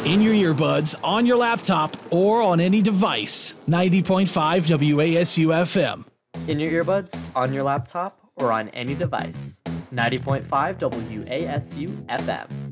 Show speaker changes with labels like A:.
A: In your earbuds, on your laptop, or on any device. 90.5 WASU FM.
B: In your earbuds, on your laptop, or on any device. 90.5 WASU FM.